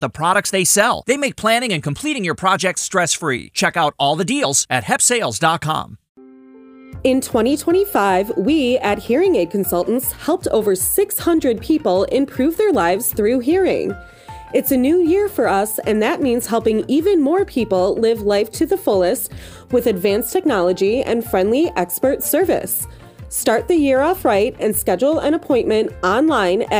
the products they sell. They make planning and completing your projects stress-free. Check out all the deals at hepsales.com. In 2025, we at Hearing Aid Consultants helped over 600 people improve their lives through hearing. It's a new year for us, and that means helping even more people live life to the fullest with advanced technology and friendly expert service. Start the year off right and schedule an appointment online at